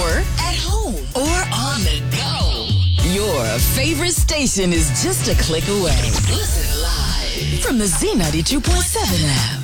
work, at home, or on the go. Your favorite station is just a click away. Listen live from the Z92.7 app.